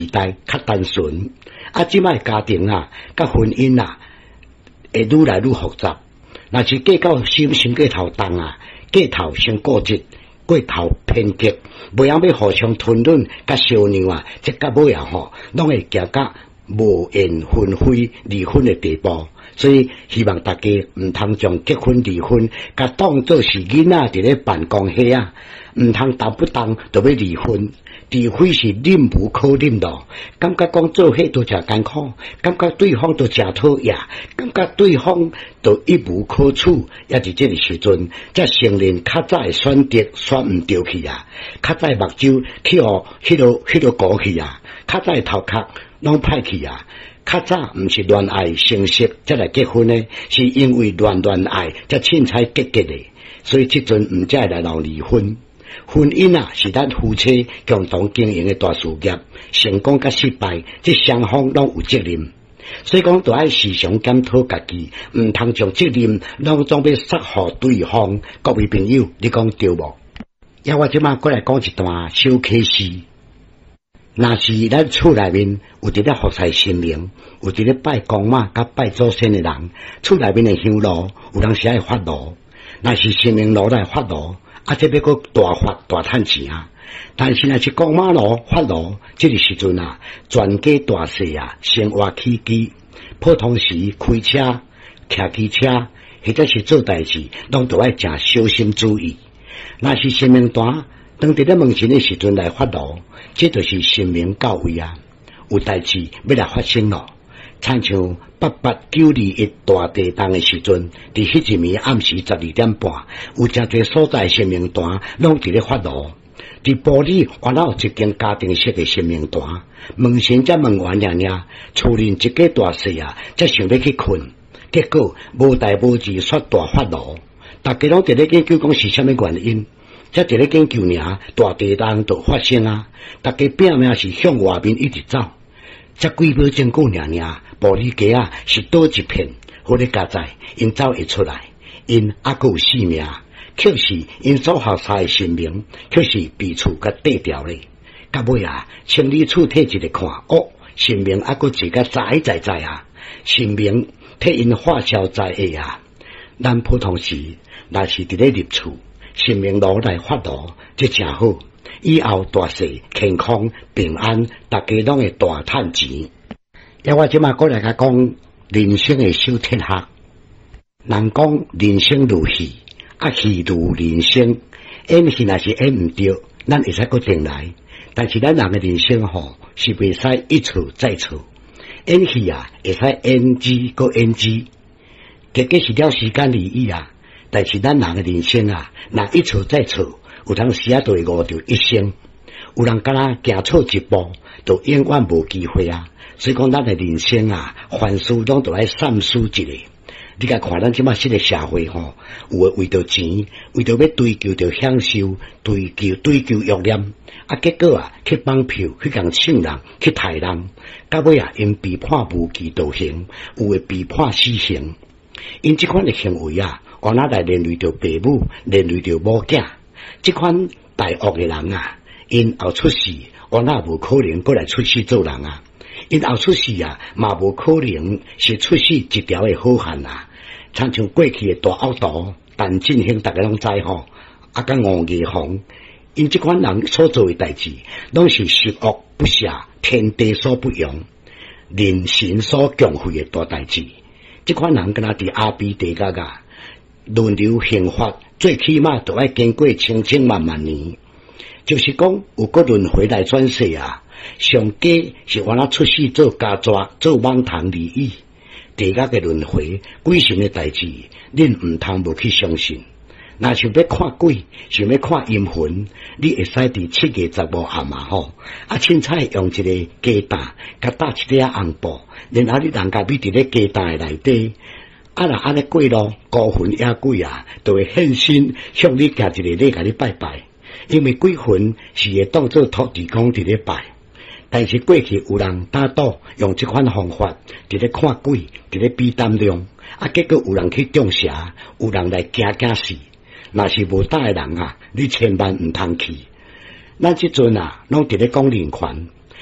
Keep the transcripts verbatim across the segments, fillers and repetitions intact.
时代较单纯，啊，即摆家庭啊，甲婚姻啊，会愈来愈复杂。若是过到心心过头重啊，过头先固执，过头偏激，袂晓要互相吞忍甲相让啊，即到尾啊吼，拢会行到无缘分飞离婚的地步。所以希望大家毋通将结婚离婚，甲当作是囡仔伫咧办公室啊，毋通动不动就要离婚。除非是忍无可忍咯，感觉讲做伙都诚艰苦，感觉对方都诚讨厌，感觉对方都一无可取，也是这个时阵，才承认较早的选择选毋对去啊，较早目睭去互迄落迄落过去啊，较早头壳拢歹去啊，较早毋是恋爱成熟才来结婚呢，是因为恋恋爱才凊彩结结的，所以即阵毋才会来闹离婚。婚姻啊，是咱夫妻共同经营的大事业，成功甲失败，这双方拢有责任。所以讲，都爱时常检讨家己，毋通将责任拢总要撒互对方。各位朋友，你讲对无？也我即马过来讲一段小启示。若是咱厝内面有伫咧服侍神明，有伫咧拜公妈甲拜祖先的人，厝内面的香炉有当时爱发炉，若是神明炉来发炉。啊，这要搁大发大趁钱啊！但是若是公妈炉发炉，这个时阵啊，全家大细啊，生活起居，普通时开车、骑机车，或者是做代志，拢都爱诚小心注意。若是神明单当伫咧门前的时阵来发炉，这就是神明到位啊！有代志要来发生咯。亲像八八九二一大地震的时阵，伫迄一暝暗时十二点半，有诚侪所在神明坛拢伫咧发炉。伫埔里原来有一间家庭式的神明坛，门神才问完了呢，厝人一家大细啊，才想要去困，结果无代无志煞大发炉，大家拢伫咧研究讲是啥物原因，才伫咧研究呢，大地震就发生啊，大家拼命是向外面一直走。才几秒钟过尔尔，玻璃街啊是倒一片，好咧加在因走会出来，因还佫有性命，却是因所学师的神明，却是被厝甲缀掉咧。到尾啊，清理处摕一个看，哦，神明还佫一个在在在啊，神明替因化消灾厄啊。咱普通时若是伫咧入厝，神明炉来发炉，这诚好。以后大细健康平安，大家拢会大趁钱。也我即马过来甲讲人生的小铁学。人讲人生如戏，啊戏如人生。演戏若是演毋对，咱会使搁重来。但是咱人的人生吼是袂使一错再错。演戏啊会使演技搁演技，结果是了时间而已啊。但是咱人的人生啊，若一错再错。有当时啊，就会误着一生；有人敢若行错一步，就永远无机会啊。所以讲，咱的人生啊，凡事拢都爱三思一下。你甲看咱即马这个社会吼，有诶为着钱，为着要追求着享受，追求追求欲念，啊，结果啊，去绑票，去共抢人，去杀人，到尾啊，因被判无期徒刑，有诶被判死刑。因即款诶行为啊，往哪来连累着父母，连累着某囝。这款大恶的人啊，因后出世，我那无可能过来出世做人啊。因后出世啊，嘛无可能是出世一条的好汉啊。参像过去的大恶徒，但振兴大家拢知吼，啊，甲吴义煌，因这款人所做的代志，拢是十恶不赦，天地所不容，人神所降悔的大代志。这款人敢若伫阿鼻地家啊，轮流刑罚。最起码都要经过千千万万年，就是讲有个轮回来转世啊。上家是原来出世做家抓做莽唐利益，地下嘅轮回鬼神嘅代志，恁唔通无去相信。若想要看鬼，想要看阴魂，你会使伫七月十五暗嘛吼，啊，凊彩用一个鸡蛋，甲搭一粒红布，然后你人家咪伫咧鸡蛋嘅内底。啊！若安尼过咯，孤魂野鬼啊，就会现身向你行一个礼，甲你拜拜。因为鬼魂是会当做土地公伫咧拜，但是过去有人打赌用这款方法伫咧看鬼，伫咧比胆量，啊，结果有人去中邪，有人来惊惊死。若是无胆的人啊，你千万毋通去。咱即阵啊，拢伫咧讲人权，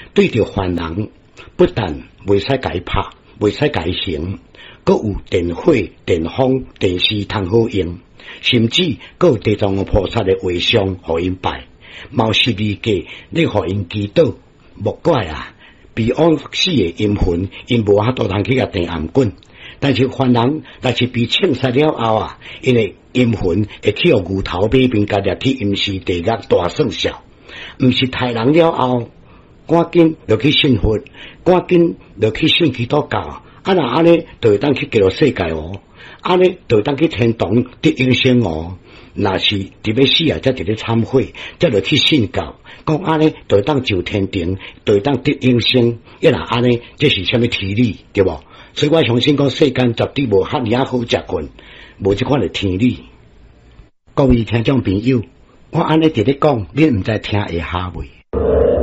对着犯人，不但袂使甲伊拍，袂使甲伊刑，阁有电火、电风、电视通好用，甚至阁有地藏王菩萨的画像互因拜，毛十二家你互因祈祷，莫怪啊！被枉死的阴魂，因无法度通去甲定暗棍。但是犯人若是被枪杀了后啊，因为阴魂会去互牛头马面甲掠去阴司地狱大算小，毋是杀人了后，赶紧就去信佛，赶紧就去信基督教，啊那安尼就会当去极乐世界哦，安尼就会当去天堂得永生哦。若是伫要死啊，才伫咧忏悔，才就去信教，讲安尼就会当上天庭，就会当得永生，一若安尼，这是啥物天理，对无？所以我相信讲世间绝对无遐尔好食饭，无即款的天理。各位听众朋友，我安尼伫咧讲，你毋知听会下袂？